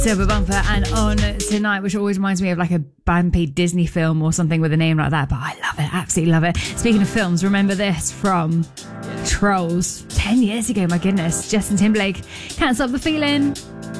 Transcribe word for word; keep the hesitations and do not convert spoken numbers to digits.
Silver Bumper and On Tonight, which always reminds me of like a Bambi Disney film or something with a name like that, but I love it, absolutely love it. Speaking of films, remember this from Trolls ten years ago, my goodness. Justin Timberlake, Can't Stop the Feeling.